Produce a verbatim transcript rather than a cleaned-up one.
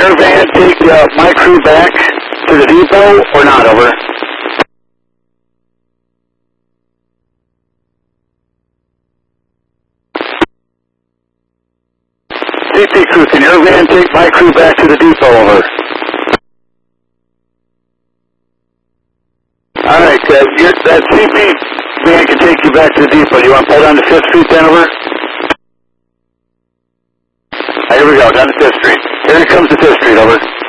your van take uh, my crew back to the depot or not? Over. C P crew, can your van take my crew back to the depot? Over. All right, uh, your, that C P van can take you back to the depot. Do you want to pull down to fifth Street then? Over. Here we go, down to fifth Street. Here it comes to fifth Street. Over.